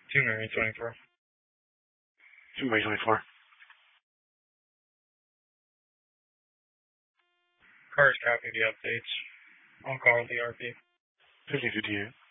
2 Mary 24. 2-24. Cars copy the updates. I'll call the RP. 5058.